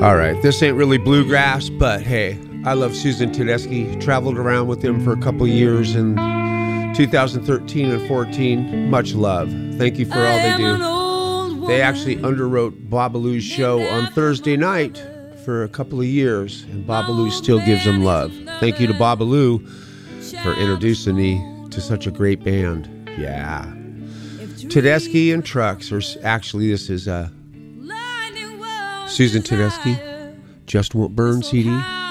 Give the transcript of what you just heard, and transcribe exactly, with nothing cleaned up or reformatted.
All right, this ain't really bluegrass, but hey, I love Susan Tedeschi. Traveled around with them for a couple years in two thousand thirteen and fourteen. Much love. Thank you for all they do. They actually underwrote Babalu's show on Thursday night for a couple of years, and Babalu still gives them love. Thank you to Babalu for introducing me to such a great band. Yeah. Tedeschi and Trucks, or actually this is uh, Susan Tedeschi, Just Won't Burn C D.